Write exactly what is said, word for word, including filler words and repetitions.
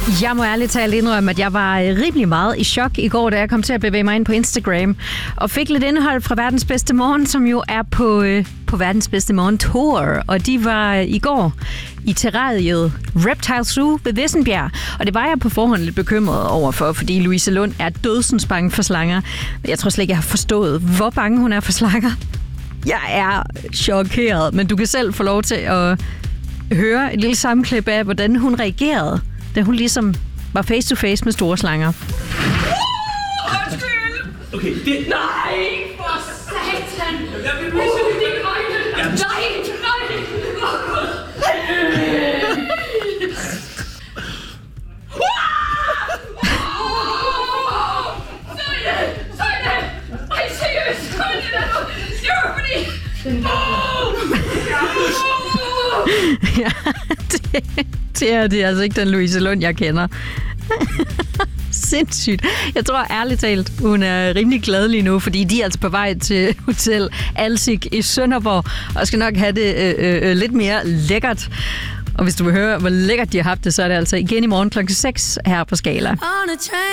Jeg må ærligt talt indrømme, at jeg var rimelig meget i chok i går, da jeg kom til at bevæge mig ind på Instagram og fik lidt indhold fra Verdens Bedste Morgen, som jo er på, øh, på Verdens Bedste Morgen Tour. Og de var i går i terrariet Reptile Zoo ved Vissenbjerg. Og det var jeg på forhånd lidt bekymret overfor, fordi Louise Lund er dødsens bange for slanger. Jeg tror slet ikke, jeg har forstået, hvor bange hun er for slanger. Jeg er chokeret, men du kan selv få lov til at høre et lille sammenklip af, hvordan hun reagerede, da hun ligesom var face to face med store slanger. Undskyld! Okay, det... Nej, for satan! Jeg vil misse dine øjne! Nej, nej! Søjne! Søjne! Ej, seriøst! Søjne, det er det var fordi... Ja, det, det er det er altså ikke den Louise Lund, jeg kender. Sindssygt. Jeg tror ærligt talt, hun er rimelig glad lige nu, fordi de er altså på vej til Hotel Alsik i Sønderborg, og skal nok have det øh, øh, lidt mere lækkert. Og hvis du vil høre, hvor lækkert de har haft det, så er det altså igen i morgen klokken seks her på Skala.